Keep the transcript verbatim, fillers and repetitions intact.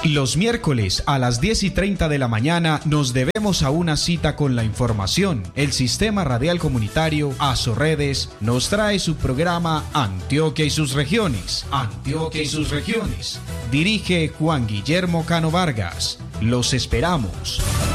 Los miércoles a las diez y treinta de la mañana nos debemos a una cita con la información. El Sistema Radial Comunitario Azoredes nos trae su programa Antioquia y sus regiones. Antioquia y sus regiones. Dirige Juan Guillermo Cano Vargas. Los esperamos.